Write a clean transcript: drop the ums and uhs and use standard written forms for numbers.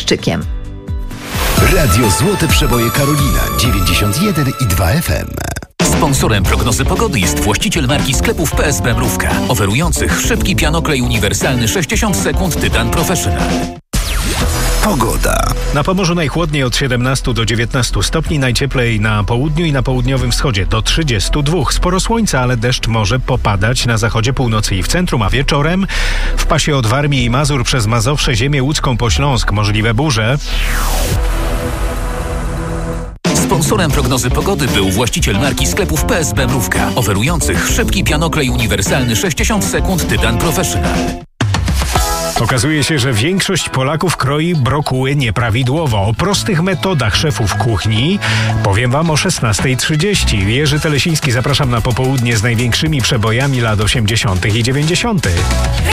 Leszczykiem. Radio Złote Przeboje Karolina 91,2 FM. Sponsorem prognozy pogody jest właściciel marki sklepów PSP Mrówka, oferujących szybki pianoklej uniwersalny 60 sekund Tytan Professional. Pogoda. Na Pomorzu najchłodniej od 17 do 19 stopni, najcieplej na południu i na południowym wschodzie do 32. Sporo słońca, ale deszcz może popadać na zachodzie, północy i w centrum, a wieczorem w pasie od Warmii i Mazur przez Mazowsze, ziemię łódzką po Śląsk możliwe burze. Sponsorem prognozy pogody był właściciel marki sklepów PSB Mrówka, oferujących szybki pianoklej uniwersalny 60 sekund Tytan Professional. Okazuje się, że większość Polaków kroi brokuły nieprawidłowo. O prostych metodach szefów kuchni powiem wam o 16:30. Jerzy Telesiński, zapraszam na popołudnie z największymi przebojami lat 80. i 90.